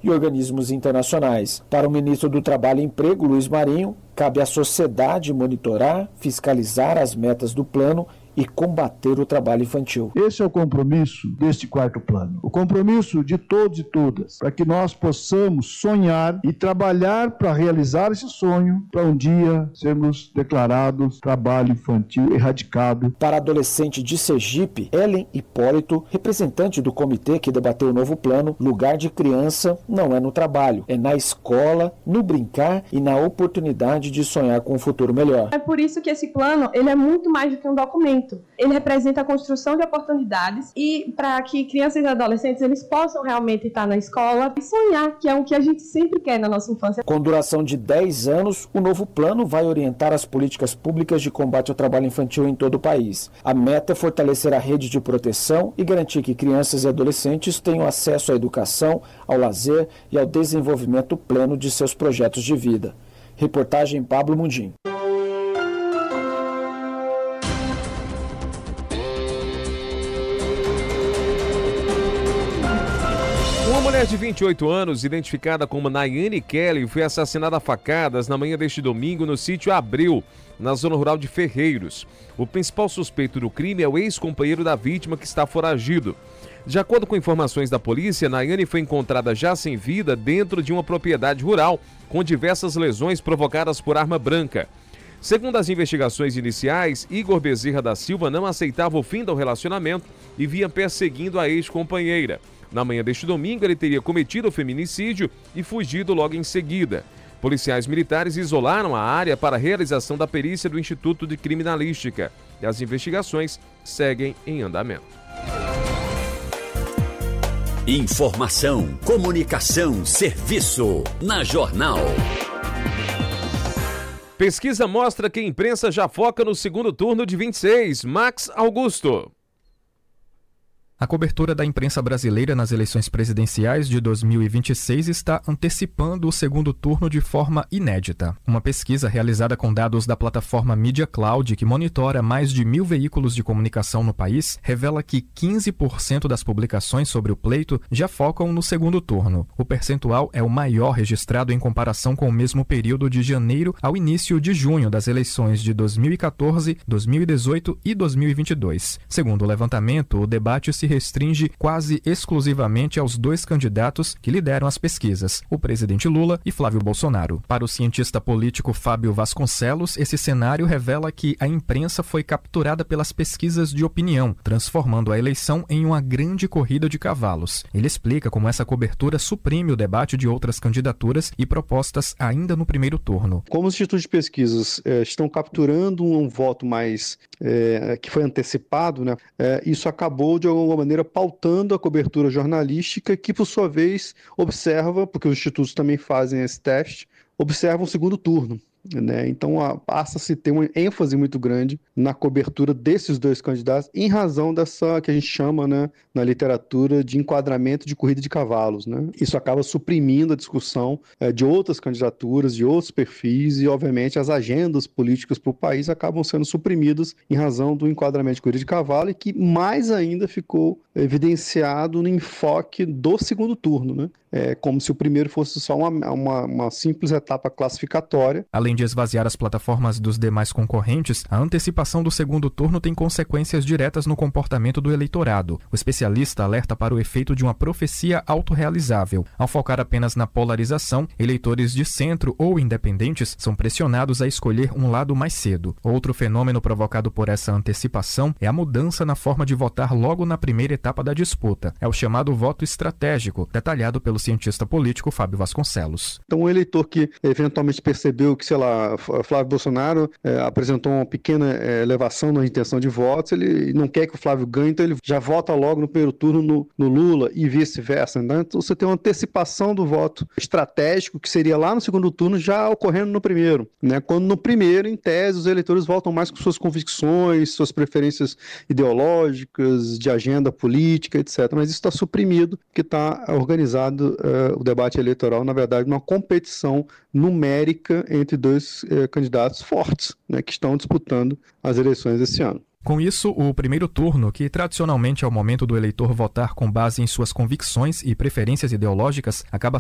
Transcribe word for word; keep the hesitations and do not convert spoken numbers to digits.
e organismos internacionais. Para o ministro do Trabalho e Emprego, Luiz Marinho, cabe à sociedade monitorar, fiscalizar as metas do plano e combater o trabalho infantil. Esse é o compromisso deste quarto plano. O compromisso de todos e todas, para que nós possamos sonhar e trabalhar para realizar esse sonho, para um dia sermos declarados trabalho infantil erradicado. Para a adolescente de Sergipe, Ellen Hipólito, representante do comitê que debateu o novo plano, lugar de criança não é no trabalho, é na escola, no brincar e na oportunidade de sonhar com um futuro melhor. É por isso que esse plano ele é muito mais do que um documento. Ele representa a construção de oportunidades e para que crianças e adolescentes eles possam realmente estar na escola e sonhar, que é o que a gente sempre quer na nossa infância. Com duração de dez anos, o novo plano vai orientar as políticas públicas de combate ao trabalho infantil em todo o país. A meta é fortalecer a rede de proteção e garantir que crianças e adolescentes tenham acesso à educação, ao lazer e ao desenvolvimento pleno de seus projetos de vida. Reportagem Pablo Mundim. Uma mulher de vinte e oito anos, identificada como Nayane Kelly, foi assassinada a facadas na manhã deste domingo no sítio Abril, na zona rural de Ferreiros. O principal suspeito do crime é o ex-companheiro da vítima, que está foragido. De acordo com informações da polícia, Nayane foi encontrada já sem vida dentro de uma propriedade rural, com diversas lesões provocadas por arma branca. Segundo as investigações iniciais, Igor Bezerra da Silva não aceitava o fim do relacionamento e vinha perseguindo a ex-companheira. Na manhã deste domingo, ele teria cometido o feminicídio e fugido logo em seguida. Policiais militares isolaram a área para a realização da perícia do Instituto de Criminalística e as investigações seguem em andamento. Informação, comunicação, serviço. Na Jornal. Pesquisa mostra que a imprensa já foca no segundo turno de vinte e seis. Max Augusto. A cobertura da imprensa brasileira nas eleições presidenciais de dois mil e vinte e seis está antecipando o segundo turno de forma inédita. Uma pesquisa realizada com dados da plataforma Media Cloud, que monitora mais de mil veículos de comunicação no país, revela que quinze por cento das publicações sobre o pleito já focam no segundo turno. O percentual é o maior registrado em comparação com o mesmo período de janeiro ao início de junho das eleições de dois mil e quatorze, dois mil e dezoito e dois mil e vinte e dois. Segundo o levantamento, o debate se restringe quase exclusivamente aos dois candidatos que lideram as pesquisas, o presidente Lula e Flávio Bolsonaro. Para o cientista político Fábio Vasconcelos, esse cenário revela que a imprensa foi capturada pelas pesquisas de opinião, transformando a eleição em uma grande corrida de cavalos. Ele explica como essa cobertura suprime o debate de outras candidaturas e propostas ainda no primeiro turno. Como os institutos de pesquisas eh, estão capturando um voto mais eh, que foi antecipado, né, eh, isso acabou de alguma maneira pautando a cobertura jornalística, que por sua vez observa, porque os institutos também fazem esse teste, observam o segundo turno. Né? Então a, passa-se a ter uma ênfase muito grande na cobertura desses dois candidatos em razão dessa que a gente chama, né, na literatura de enquadramento de corrida de cavalos. Né? Isso acaba suprimindo a discussão é, de outras candidaturas, de outros perfis e obviamente as agendas políticas para o país acabam sendo suprimidas em razão do enquadramento de corrida de cavalo e que mais ainda ficou evidenciado no enfoque do segundo turno, né? É como se o primeiro fosse só uma, uma, uma simples etapa classificatória. Além de esvaziar as plataformas dos demais concorrentes, a antecipação do segundo turno tem consequências diretas no comportamento do eleitorado. O especialista alerta para o efeito de uma profecia autorrealizável. Ao focar apenas na polarização, eleitores de centro ou independentes são pressionados a escolher um lado mais cedo. Outro fenômeno provocado por essa antecipação é a mudança na forma de votar logo na primeira etapa da disputa. É o chamado voto estratégico, detalhado pelo cientista político Fábio Vasconcelos. Então, o eleitor que eventualmente percebeu que, sei lá, Flávio Bolsonaro é, apresentou uma pequena é, elevação na intenção de votos, ele não quer que o Flávio ganhe, então ele já vota logo no primeiro turno no, no Lula e vice-versa. Né? Então, você tem uma antecipação do voto estratégico, que seria lá no segundo turno, já ocorrendo no primeiro. Né? Quando no primeiro, em tese, os eleitores votam mais com suas convicções, suas preferências ideológicas, de agenda política, etcétera. Mas isso está suprimido, que está organizado Uh, o debate eleitoral, na verdade, uma competição numérica entre dois uh, candidatos fortes, né, que estão disputando as eleições esse ano. Com isso, o primeiro turno, que tradicionalmente é o momento do eleitor votar com base em suas convicções e preferências ideológicas, acaba